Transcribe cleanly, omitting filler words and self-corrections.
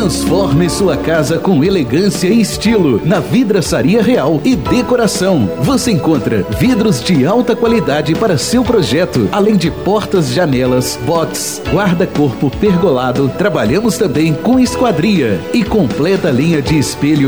Transforme sua casa com elegância e estilo na Vidraçaria Real e Decoração. Você encontra vidros de alta qualidade para seu projeto, além de portas, janelas, box, guarda-corpo pergolado. Trabalhamos também com esquadria e completa linha de espelho